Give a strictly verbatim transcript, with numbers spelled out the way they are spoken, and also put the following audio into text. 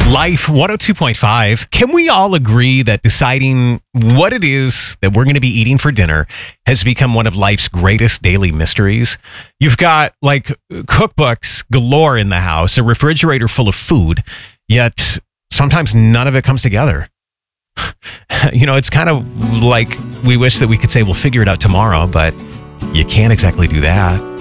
Life one oh two point five. Can we all agree that deciding what it is that we're going to be eating for dinner has become one of life's greatest daily mysteries? You've got like cookbooks galore in the house, a refrigerator full of food, yet sometimes none of it comes together. You know, it's kind of like we wish that we could say we'll figure it out tomorrow, but you can't exactly do that.